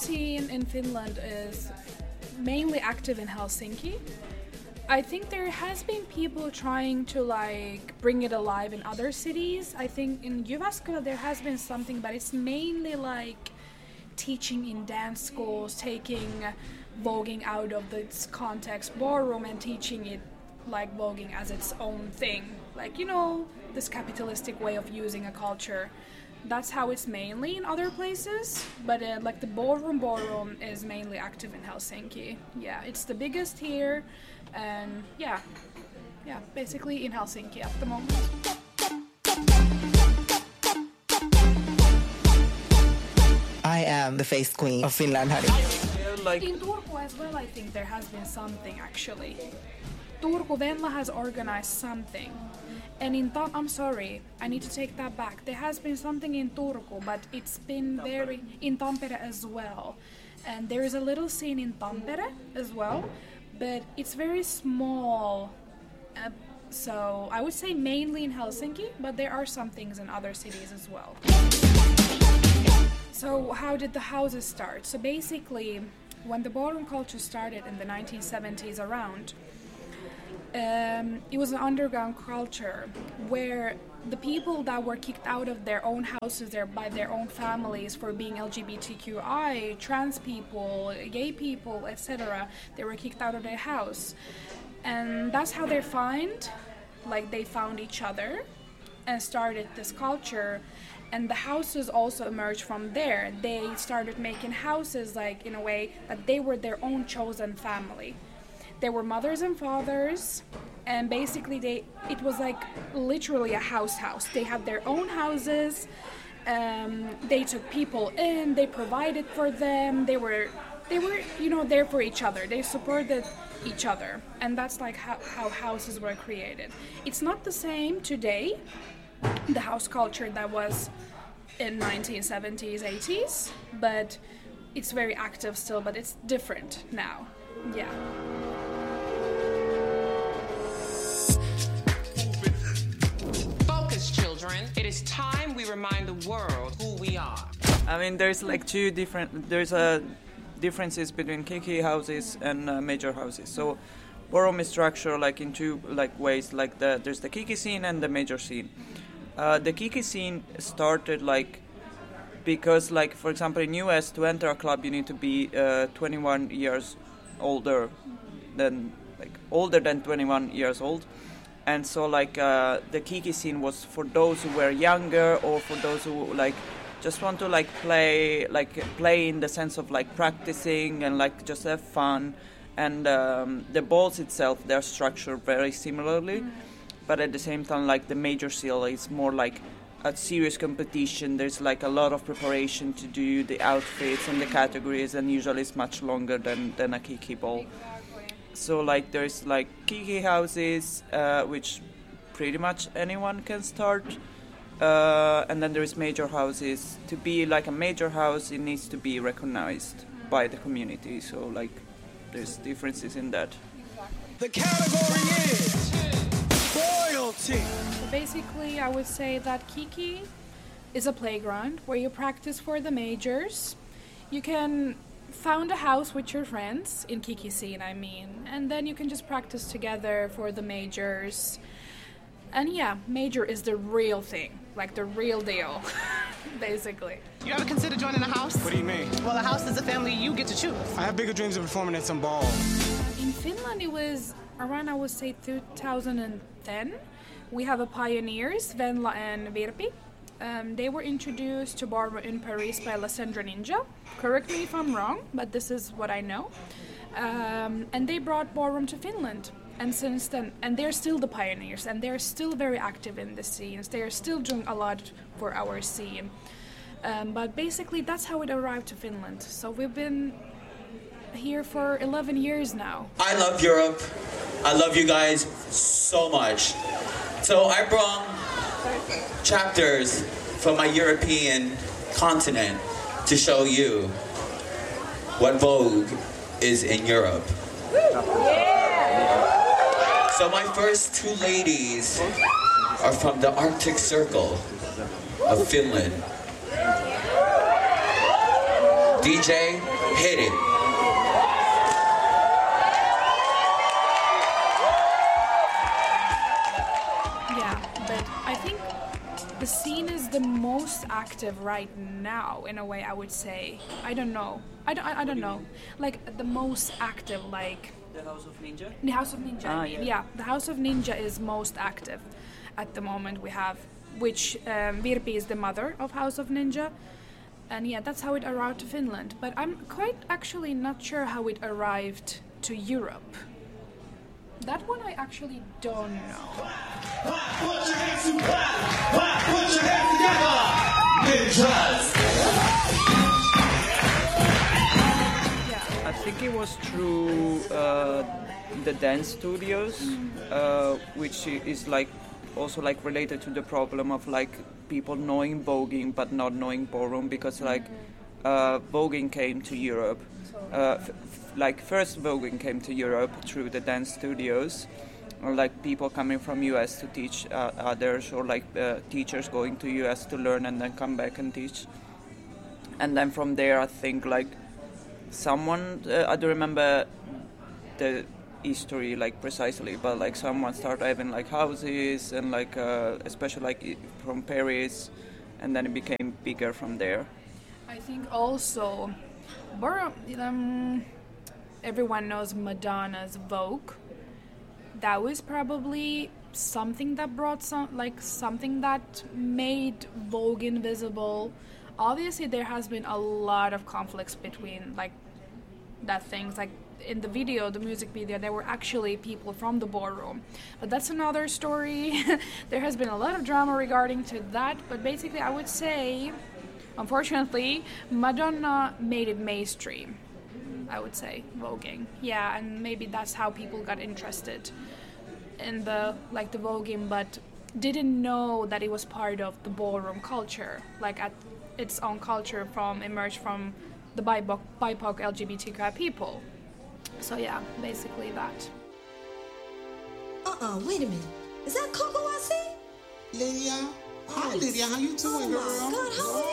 scene in Finland is mainly active in Helsinki. I think there has been people trying to like bring it alive in other cities. I think in Jyväskylä there has been something, but it's mainly like teaching in dance schools, taking voguing out of its context ballroom and teaching it like voguing as its own thing. Like, you know, this capitalistic way of using a culture. That's how it's mainly in other places, but like the ballroom is mainly active in Helsinki. Yeah, it's the biggest here, and yeah, basically in Helsinki at the moment. I am the face queen of Finland, honey. In Turku as well, I think there has been something actually. Turku Venla has organized something. And I'm sorry, I need to take that back. There has been something in Turku, but it's been in Tampere as well. And there is a little scene in Tampere as well, but it's very small. So I would say mainly in Helsinki, but there are some things in other cities as well. So how did the houses start? So basically, when the ballroom culture started in the 1970s around, it was an underground culture where the people that were kicked out of their own houses by their own families for being LGBTQI, trans people, gay people, etc., they were kicked out of their house. And that's how they found each other and started this culture. And the houses also emerged from there. They started making houses like in a way that they were their own chosen family. They were mothers and fathers, and basically it was like literally a house. They had their own houses. They took people in. They provided for them. They were there for each other. They supported each other, and that's like how houses were created. It's not the same today, the house culture that was in 1970s, 80s, but it's very active still. But it's different now. Yeah. It is time we remind the world who we are. I mean, there's like differences between kiki houses and major houses. So ballroom is structured like in two ways. Like there's the kiki scene and the major scene. The kiki scene started because for example in US to enter a club you need to be 21 years older than 21 years old. And so the kiki scene was for those who were younger or for those who just want to play in the sense of practicing and just have fun. And the balls itself, they're structured very similarly, but at the same time the major seal is more like a serious competition. There's a lot of preparation to do the outfits and the categories, and usually it's much longer than a kiki ball. So there's kiki houses, which pretty much anyone can start, and then there's major houses. To be a major house, it needs to be recognized by the community. So there's differences in that. The category is royalty. So basically, I would say that kiki is a playground where you practice for the majors. You can found a house with your friends in kiki scene, and then you can just practice together for the majors. And yeah, major is the real thing, the real deal, basically. You ever consider joining a house? What do you mean? Well, a house is a family you get to choose. I have bigger dreams of performing at some ball. In Finland, it was around, I would say, 2010. We have a pioneers, Venla and Virpi. They were introduced to ballroom in Paris by La Cendre Ninja. Correct me if I'm wrong, but this is what I know. And they brought ballroom to Finland. And since then, and they're still the pioneers, and they're still very active in the scenes. They are still doing a lot for our scene. But basically, that's how it arrived to Finland. So we've been here for 11 years now. I love Europe. I love you guys so much. So I brought chapters from my European continent to show you what Vogue is in Europe. So my first two ladies are from the Arctic Circle of Finland. DJ Hit it. Yeah, but I think the scene is the most active right now, in a way, I would say. I don't know. I don't know. Like, the most active, like... The House of Ninja? The House of Ninja, I mean. yeah. Yeah, the House of Ninja is most active at the moment we have, which Virpi is the mother of House of Ninja. And yeah, that's how it arrived to Finland. But I'm quite actually not sure how it arrived to Europe. That one I actually don't know. Put your hands together. Put your hands together. Ninjas. Yeah. I think it was through the dance studios, which is like also like related to the problem of like people knowing voguing but not knowing ballroom, because like voguing came to Europe. Like first voguing came to Europe through the dance studios, or like people coming from US to teach others, or like teachers going to US to learn and then come back and teach. And then from there, I think like someone, I don't remember the history like precisely, but like someone started having like houses and like especially like from Paris, and then it became bigger from there. I think also, everyone knows Madonna's Vogue. That was probably something that brought something that made Vogue invisible. Obviously, there has been a lot of conflicts between like that things. Like in the video, the music video, there were actually people from the ballroom, but that's another story. There has been a lot of drama regarding to that. But basically, I would say, unfortunately, Madonna made it mainstream. I would say voguing, yeah, and maybe that's how people got interested in the voguing, but didn't know that it was part of the ballroom culture, like at its own culture emerged from the BIPOC LGBTQI people. So yeah, basically that. Wait a minute, is that Coco I see? Lydia, hi Lydia, how you doing, girl? Oh my God, how